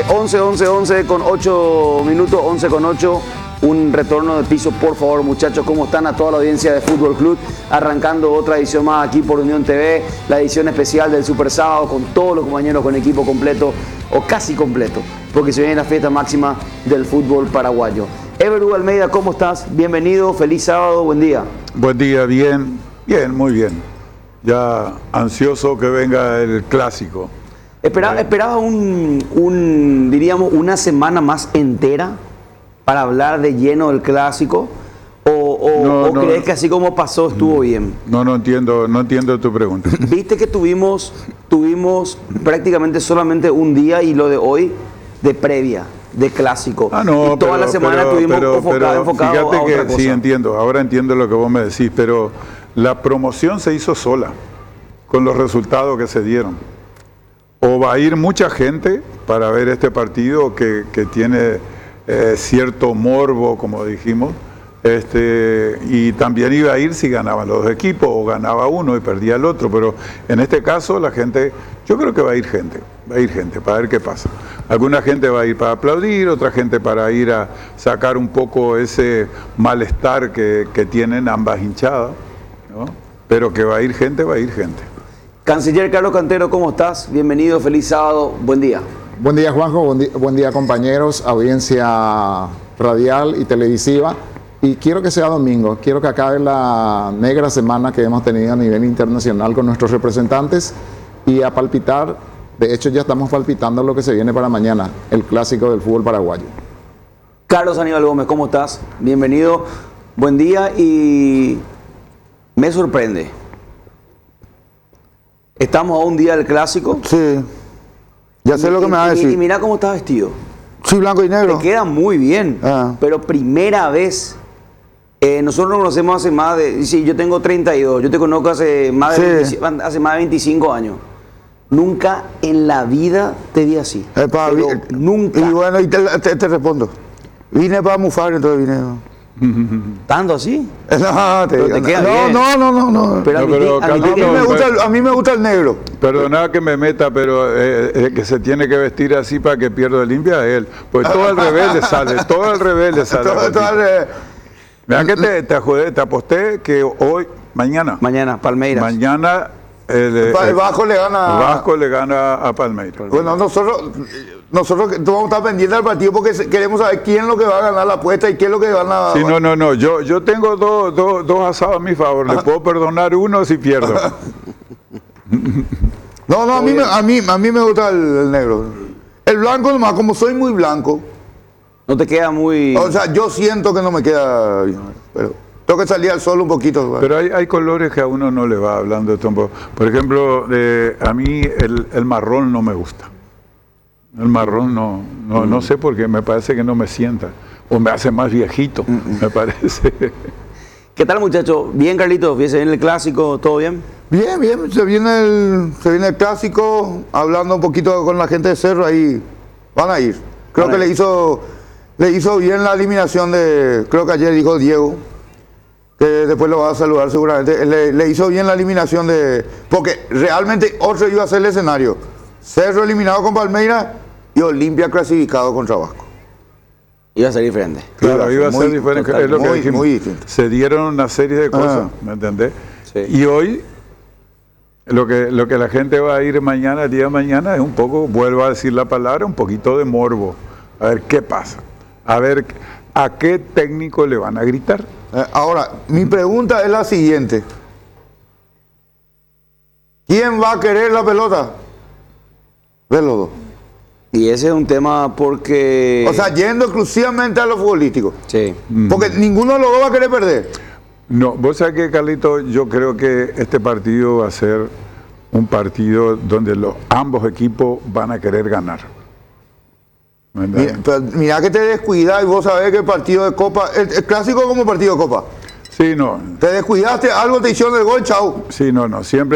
11 con 8 minutos, 11 con 8. Un retorno de piso, por favor, muchachos. ¿Cómo están? A toda la audiencia de Fútbol Club. Arrancando otra edición más aquí por Unión TV. La edición especial del Super Sábado con todos los compañeros, con equipo completo o casi completo, porque se viene la fiesta máxima del fútbol paraguayo. Ever Hugo Almeida, ¿cómo estás? Bienvenido, feliz sábado, buen día. Buen día, bien, muy bien. Ya ansioso que venga el clásico. ¿Esperaba diríamos, una semana más entera para hablar de lleno del clásico? ¿O crees que así como pasó estuvo bien? No entiendo tu pregunta. Viste que tuvimos prácticamente solamente un día y lo de hoy de previa, de clásico. No, y toda la semana estuvimos enfocados fíjate a otra que cosa. sí entiendo, ahora entiendo lo que vos me decís, pero la promoción se hizo sola, con los resultados que se dieron. O va a ir mucha gente para ver este partido que tiene cierto morbo, como dijimos, y también iba a ir si ganaban los dos equipos o ganaba uno y perdía el otro, pero en este caso la gente, yo creo que va a ir gente para ver qué pasa. Alguna gente va a ir para aplaudir, otra gente para ir a sacar un poco ese malestar que tienen ambas hinchadas, ¿no? Pero que va a ir gente. Canciller Carlos Cantero, ¿cómo estás? Bienvenido, feliz sábado, buen día. Buen día, Juanjo, buen día, compañeros, audiencia radial y televisiva. Y quiero que sea domingo, quiero que acabe la negra semana que hemos tenido a nivel internacional con nuestros representantes y a palpitar. De hecho, ya estamos palpitando lo que se viene para mañana, el clásico del fútbol paraguayo. Carlos Aníbal Gómez, ¿cómo estás? Bienvenido, buen día y me sorprende. Estamos a un día del clásico. Sí, ya sé lo que me va a decir. Y mira cómo estás vestido. Sí, blanco y negro. Te queda muy bien, pero primera vez. Nosotros nos conocemos hace más de... Sí, yo tengo 32, yo te conozco hace más de 25 años. Nunca en la vida te vi así. Nunca. Y bueno, y te respondo. Vine para mufar, entonces vine. ¿Tanto así? No, te queda bien. No. Pero a mí me gusta el negro. Perdona que me meta, pero el que se tiene que vestir así para que pierda limpia es él. Pues todo al revés le sale, Mira que te aposté que mañana, Palmeiras. Mañana el Vasco le gana a Palmeiras. Bueno, nosotros vamos a estar pendientes del partido porque queremos saber quién es lo que va a ganar la apuesta y quién es lo que van a... Sí, no. Yo tengo dos asados a mi favor. Le puedo perdonar uno si pierdo. No, a mí me gusta el negro. El blanco nomás, como soy muy blanco. No te queda muy... O sea, yo siento que no me queda bien, pero tengo que salir al sol un poquito. Pero hay colores que a uno no le va hablando de esto. Por ejemplo, a mí el marrón no me gusta. El marrón no sé por qué, me parece que no me sienta. O me hace más viejito, me parece. ¿Qué tal, muchachos? ¿Bien, Carlitos? ¿Se viene el clásico? ¿Todo bien? Bien. Se viene el clásico. Hablando un poquito con la gente de Cerro, ahí van a ir. Creo que le hizo bien la eliminación creo que ayer dijo Diego, que después lo va a saludar seguramente, le hizo bien la eliminación porque realmente otro iba a ser el escenario. Cerro eliminado con Palmeiras y Olimpia clasificado contra Vasco. Iba a ser diferente. Claro, iba a ser diferente, es lo que dijimos. Muy distinto. Se dieron una serie de cosas, ¿me entendés? Sí. Y hoy, lo que la gente va a ir el día de mañana, es un poco, vuelvo a decir la palabra, un poquito de morbo. A ver qué pasa. A ver a qué técnico le van a gritar. Ahora, mi pregunta es la siguiente. ¿Quién va a querer la pelota? De los dos. Y ese es un tema porque... O sea, yendo exclusivamente a lo futbolístico. Sí. Porque ninguno de los dos va a querer perder. No, vos sabés que, Carlito, yo creo que este partido va a ser un partido donde ambos equipos van a querer ganar. Mira que te descuidas y vos sabés que el partido de Copa, el clásico como partido de Copa. Sí, no. Te descuidaste, algo te hicieron el gol, chau. Sí, no, siempre.